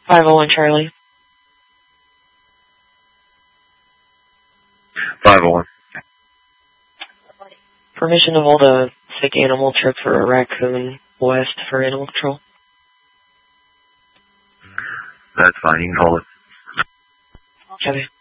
501 Charlie. 501. Permission to hold a sick animal trip for a raccoon west for animal control. That's fine, you can hold it. Okay.